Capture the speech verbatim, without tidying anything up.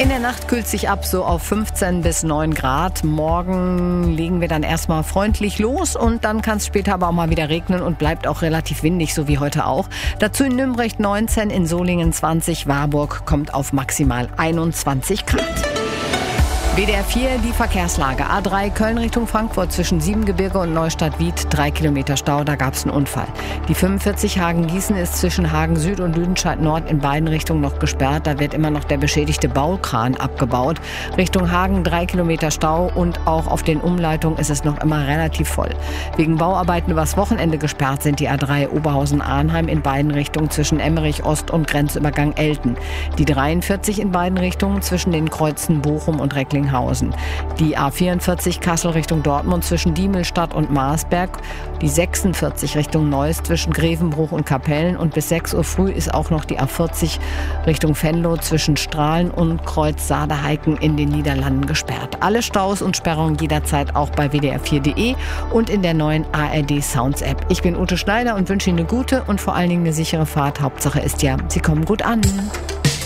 In der Nacht kühlt sich ab so auf fünfzehn bis neun Grad. Morgen legen wir dann erstmal freundlich los und dann kann es später aber auch mal wieder regnen und bleibt auch relativ windig, so wie heute auch. Dazu in Nümbrecht neunzehn, in Solingen zwanzig, Warburg kommt auf maximal einundzwanzig Grad. W D R vier, die Verkehrslage. A drei Köln Richtung Frankfurt zwischen Siebengebirge und Neustadt-Wied, drei Kilometer Stau, da gab es einen Unfall. Die fünfundvierzig Hagen-Gießen ist zwischen Hagen Süd und Lüdenscheid Nord in beiden Richtungen noch gesperrt. Da wird immer noch der beschädigte Baukran abgebaut. Richtung Hagen drei Kilometer Stau und auch auf den Umleitungen ist es noch immer relativ voll. Wegen Bauarbeiten übers Wochenende gesperrt sind die A drei Oberhausen-Arnheim in beiden Richtungen zwischen Emmerich Ost und Grenzübergang Elten. Die dreiundvierzig in beiden Richtungen zwischen den Kreuzen Bochum und Recklinghausen. Die A vierundvierzig Kassel Richtung Dortmund zwischen Diemelstadt und Marsberg. Die sechsundvierzig Richtung Neuss zwischen Grevenbruch und Kapellen. Und bis sechs Uhr früh ist auch noch die A vierzig Richtung Venlo zwischen Strahlen und Kreuz Saadeheiken in den Niederlanden gesperrt. Alle Staus und Sperrungen jederzeit auch bei w d r vier punkt de und in der neuen A R D Sounds App. Ich bin Ute Schneider und wünsche Ihnen eine gute und vor allen Dingen eine sichere Fahrt. Hauptsache ist ja, Sie kommen gut an.